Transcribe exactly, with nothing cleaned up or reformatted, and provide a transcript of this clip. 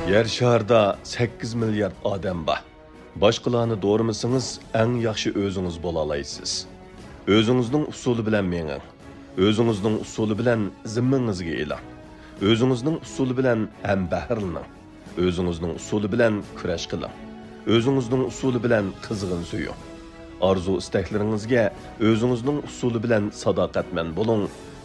Yer şarda sakkiz milliard odam bor. Boshqalarni do'rimisingiz, eng yaxshi o'zingiz bo'la olasiz. O'zingizning usuli bilan menging. O'zingizning usuli bilan zimmangizga eling. O'zingizning usuli bilan ham bahrlaning. O'zingizning usuli bilan kurash qiling. O'zingizning usuli bilan qizg'in suying. Arzu istaklaringizga o'zingizning usuli bilan sadoqatman bo'ling